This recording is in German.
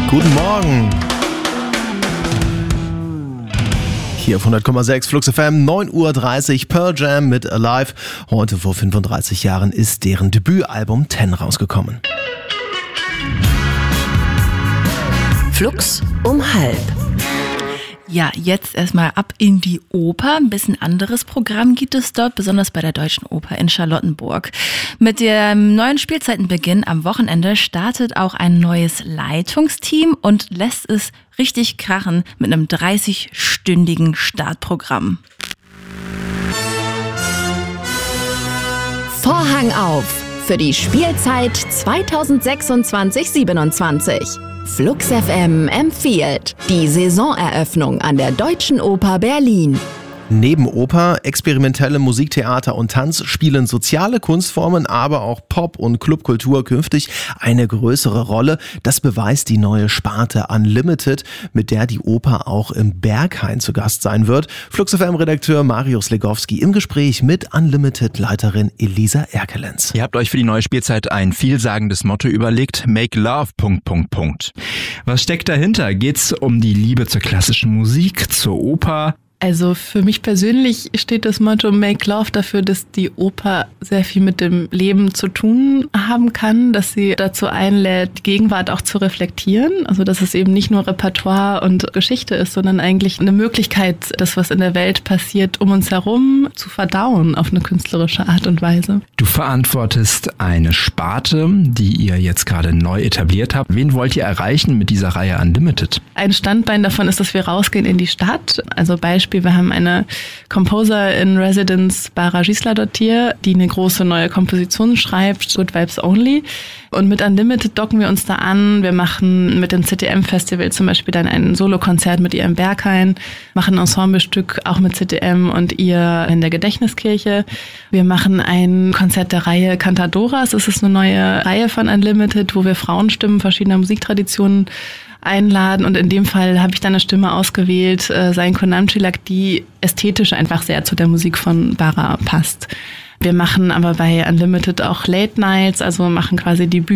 Guten Morgen. Hier auf 100,6 Flux FM, 9:30 Uhr, Pearl Jam mit Alive. Heute vor 35 Jahren ist deren Debütalbum 10 rausgekommen. Flux um 12:30. Ja, jetzt erstmal ab in die Oper. Ein bisschen anderes Programm gibt es dort, besonders bei der Deutschen Oper in Charlottenburg. Mit dem neuen Spielzeitenbeginn am Wochenende startet auch ein neues Leitungsteam und lässt es richtig krachen mit einem 30-stündigen Startprogramm. Vorhang auf für die Spielzeit 2026/27. Flux FM empfiehlt die Saisoneröffnung an der Deutschen Oper Berlin. Neben Oper, experimentelle Musik, Theater und Tanz spielen soziale Kunstformen, aber auch Pop- und Clubkultur künftig eine größere Rolle. Das beweist die neue Sparte Unlimited, mit der die Oper auch im Berghain zu Gast sein wird. Flux FM-Redakteur Marius Legowski im Gespräch mit Unlimited-Leiterin Elisa Erkelenz. Ihr habt euch für die neue Spielzeit ein vielsagendes Motto überlegt: Make Love... Was steckt dahinter? Geht's um die Liebe zur klassischen Musik, zur Oper? Also für mich persönlich steht das Motto Make Love dafür, dass die Oper sehr viel mit dem Leben zu tun haben kann, dass sie dazu einlädt, die Gegenwart auch zu reflektieren. Also dass es eben nicht nur Repertoire und Geschichte ist, sondern eigentlich eine Möglichkeit, das, was in der Welt passiert, um uns herum zu verdauen auf eine künstlerische Art und Weise. Du verantwortest eine Sparte, die ihr jetzt gerade neu etabliert habt. Wen wollt ihr erreichen mit dieser Reihe Unlimited? Ein Standbein davon ist, dass wir rausgehen in die Stadt. Also Beispiel, wir haben eine Composer in Residence, Bara Gisela-Dottir, die eine große neue Komposition schreibt, Good Vibes Only. Und mit Unlimited docken wir uns da an. Wir machen mit dem CTM-Festival zum Beispiel dann ein Solokonzert mit ihr im Berghain, machen ein Ensemblestück auch mit CTM und ihr in der Gedächtniskirche. Wir machen ein Konzert der Reihe Cantadoras. Es ist eine neue Reihe von Unlimited, wo wir Frauenstimmen verschiedener Musiktraditionen einladen, und in dem Fall habe ich dann eine Stimme ausgewählt, Zayn Konamcilak, die ästhetisch einfach sehr zu der Musik von Bara passt. Wir machen aber bei Unlimited auch Late Nights, also machen quasi die